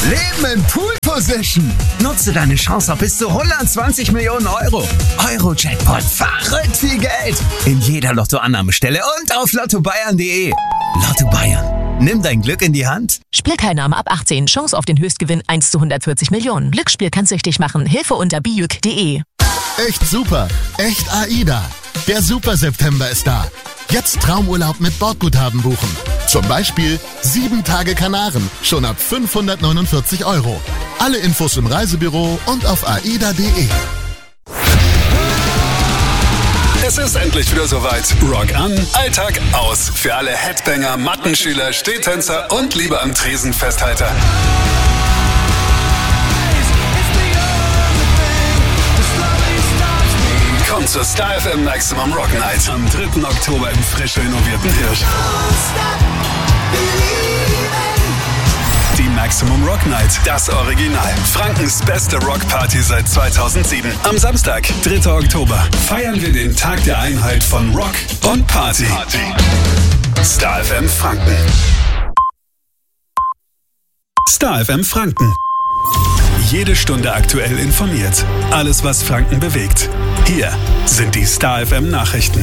Leben in Pool Position. Nutze deine Chance auf bis zu 120 Millionen Euro. Euro-Jackpot, verrückt viel Geld. In jeder Lottoannahmestelle und auf lottobayern.de. Lotto Bayern, nimm dein Glück in die Hand. Spielteilnahme ab 18. Chance auf den Höchstgewinn 1 zu 140 Millionen. Glücksspiel kann süchtig machen. Hilfe unter bijuk.de. Echt super. Echt AIDA. Der Super September ist da. Jetzt Traumurlaub mit Bordguthaben buchen. Zum Beispiel 7 Tage Kanaren, schon ab 549 €. Alle Infos im Reisebüro und auf aida.de. Es ist endlich wieder soweit. Rock an, Alltag aus. Für alle Headbanger, Mattenschüler, Stehtänzer und Liebe am Tresen Festhalter. Kommt zur Star FM Maximum Rock Night am 3. Oktober im frisch renovierten Hirsch. Die Maximum Rock Night, das Original. Frankens beste Rockparty seit 2007. Am Samstag, 3. Oktober, feiern wir den Tag der Einheit von Rock und Party. Star FM Franken. Star FM Franken. Jede Stunde aktuell informiert. Alles, was Franken bewegt. Hier sind die Star FM Nachrichten.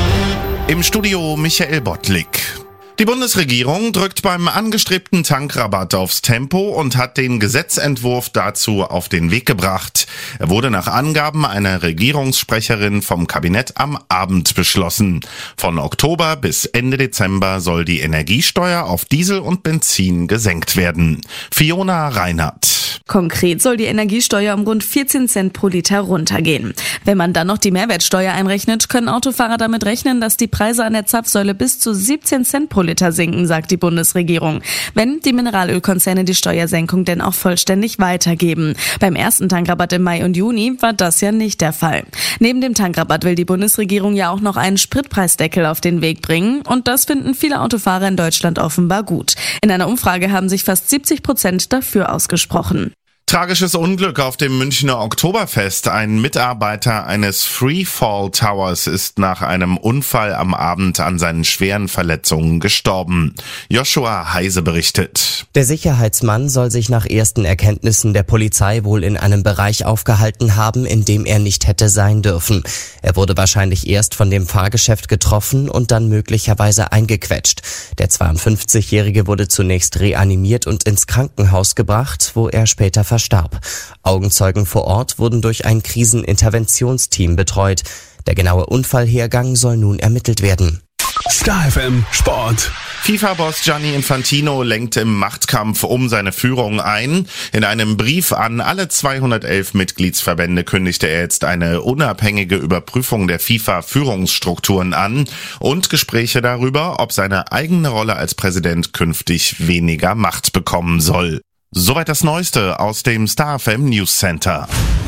Im Studio Michael Bottlik. Die Bundesregierung drückt beim angestrebten Tankrabatt aufs Tempo und hat den Gesetzentwurf dazu auf den Weg gebracht. Er wurde nach Angaben einer Regierungssprecherin vom Kabinett am Abend beschlossen. Von Oktober bis Ende Dezember soll die Energiesteuer auf Diesel und Benzin gesenkt werden. Fiona Reinhardt. Konkret soll die Energiesteuer um rund 14 Cent pro Liter runtergehen. Wenn man dann noch die Mehrwertsteuer einrechnet, können Autofahrer damit rechnen, dass die Preise an der Zapfsäule bis zu 17 Cent pro Liter sinken, sagt die Bundesregierung. Wenn die Mineralölkonzerne die Steuersenkung denn auch vollständig weitergeben. Beim ersten Tankrabatt im Mai und Juni war das ja nicht der Fall. Neben dem Tankrabatt will die Bundesregierung ja auch noch einen Spritpreisdeckel auf den Weg bringen. Und das finden viele Autofahrer in Deutschland offenbar gut. In einer Umfrage haben sich fast 70% dafür ausgesprochen. Tragisches Unglück auf dem Münchner Oktoberfest. Ein Mitarbeiter eines Freefall Towers ist nach einem Unfall am Abend an seinen schweren Verletzungen gestorben. Joshua Heise berichtet. Der Sicherheitsmann soll sich nach ersten Erkenntnissen der Polizei wohl in einem Bereich aufgehalten haben, in dem er nicht hätte sein dürfen. Er wurde wahrscheinlich erst von dem Fahrgeschäft getroffen und dann möglicherweise eingequetscht. Der 52-Jährige wurde zunächst reanimiert und ins Krankenhaus gebracht, wo er später verstarb. Augenzeugen vor Ort wurden durch ein Kriseninterventionsteam betreut. Der genaue Unfallhergang soll nun ermittelt werden. Star FM Sport. FIFA-Boss Gianni Infantino lenkt im Machtkampf um seine Führung ein. In einem Brief an alle 211 Mitgliedsverbände kündigte er jetzt eine unabhängige Überprüfung der FIFA-Führungsstrukturen an und Gespräche darüber, ob seine eigene Rolle als Präsident künftig weniger Macht bekommen soll. Soweit das Neueste aus dem Star FM News Center.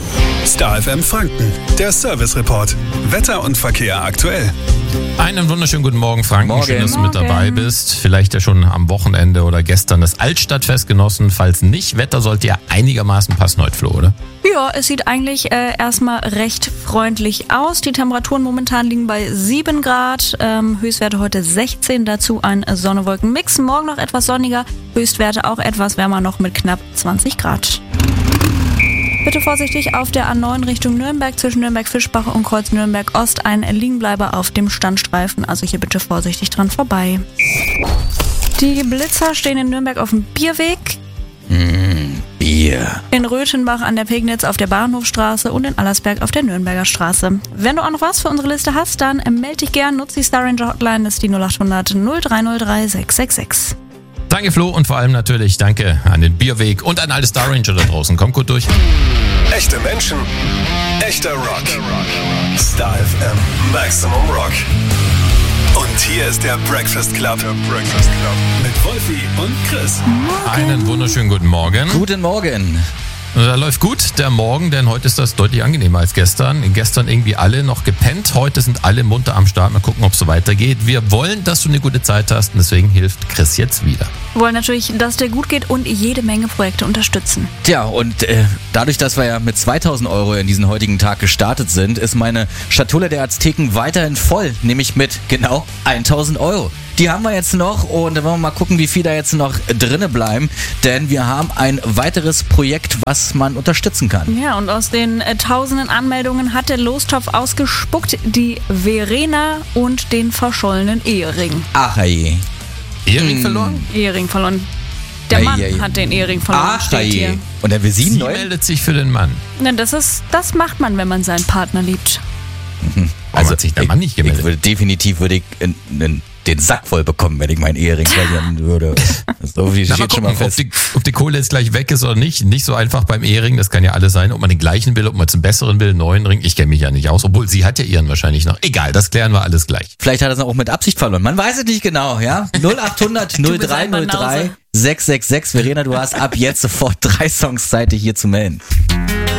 Star FM Franken, der Service Report. Wetter und Verkehr aktuell. Einen wunderschönen guten Morgen, Franken. Morgen. Schön, dass du mit dabei bist. Vielleicht ja schon am Wochenende oder gestern das Altstadtfest genossen. Falls nicht, Wetter sollte ja einigermaßen passen heute, Flo, oder? Ja, es sieht eigentlich erstmal recht freundlich aus. Die Temperaturen momentan liegen bei 7 Grad. Höchstwerte heute 16, dazu ein Sonne-Wolken-Mix. Morgen noch etwas sonniger, Höchstwerte auch etwas wärmer noch mit knapp 20 Grad. Bitte vorsichtig auf der A9 Richtung Nürnberg zwischen Nürnberg-Fischbach und Kreuz Nürnberg-Ost. Ein Liegenbleiber auf dem Standstreifen, also hier bitte vorsichtig dran vorbei. Die Blitzer stehen in Nürnberg auf dem Bierweg. Bier. In Röthenbach an der Pegnitz auf der Bahnhofstraße und in Allersberg auf der Nürnberger Straße. Wenn du auch noch was für unsere Liste hast, dann melde dich gern, nutze die Star Ranger Hotline, das ist die 0800 0303 666. Danke, Flo, und vor allem natürlich danke an den Bierweg und an alle Star Ranger da draußen. Kommt gut durch. Echte Menschen, echter Rock. Star FM Maximum Rock. Und hier ist der Breakfast Club. Mit Wolfi und Chris. Einen wunderschönen guten Morgen. Guten Morgen. Da läuft gut der Morgen, denn heute ist das deutlich angenehmer als gestern. Gestern irgendwie alle noch gepennt, heute sind alle munter am Start. Mal gucken, ob es so weitergeht. Wir wollen, dass du eine gute Zeit hast und deswegen hilft Chris jetzt wieder. Wir wollen natürlich, dass es dir gut geht und jede Menge Projekte unterstützen. Tja, und dadurch, dass wir ja mit 2000 Euro in diesen heutigen Tag gestartet sind, ist meine Schatulle der Azteken weiterhin voll, nämlich mit genau 1000 Euro. Die haben wir jetzt noch und dann wollen wir mal gucken, wie viel da jetzt noch drinne bleiben. Denn wir haben ein weiteres Projekt, was man unterstützen kann. Ja, und aus den tausenden Anmeldungen hat der Lostopf ausgespuckt die Verena und den verschollenen Ehering. Ach je. Ehering verloren? Ehering verloren. Der Mann hat den Ehering verloren, steht hier. Und der will sie Sie neu? meldet sich für den Mann. Ja, das macht man, wenn man seinen Partner liebt. Also hat sich der Mann nicht gemeldet. Würde ich den Sack voll bekommen, wenn ich meinen Ehering verlieren würde. So viel Na, mal steht schon mal gucken, fest. ob die Kohle jetzt gleich weg ist oder nicht. Nicht so einfach beim Ehering, das kann ja alles sein. Ob man den gleichen will, ob man jetzt einen besseren will, einen neuen Ring. Ich kenne mich ja nicht aus, obwohl sie hat ja ihren wahrscheinlich noch. Egal, das klären wir alles gleich. Vielleicht hat er es auch mit Absicht verloren. Man weiß es nicht genau, ja? 0800 0303 666. Verena, du hast ab jetzt sofort 3 Songs Zeit, dich hier zu melden.